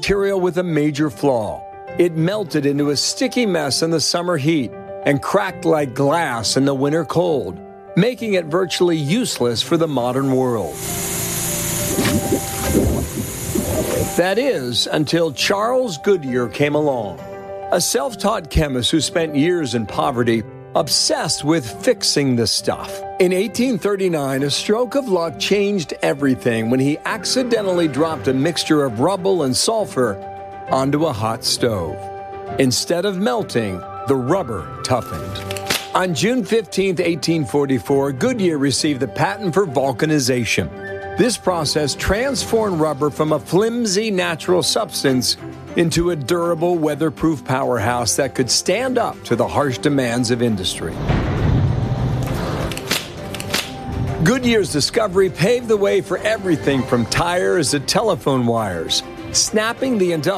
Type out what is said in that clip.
material with a major flaw. It melted into a sticky mess in the summer heat and cracked like glass in the winter cold, making it virtually useless for the modern world. That is, until Charles Goodyear came along, a self-taught chemist who spent years in poverty, obsessed with fixing the stuff. In 1839, a stroke of luck changed everything when he accidentally dropped a mixture of rubble and sulfur onto a hot stove. Instead of melting, the rubber toughened. On June 15, 1844, Goodyear received the patent for vulcanization. This process transformed rubber from a flimsy natural substance into a durable, weatherproof powerhouse that could stand up to the harsh demands of industry. Goodyear's discovery paved the way for everything from tires to telephone wires, snapping the industrial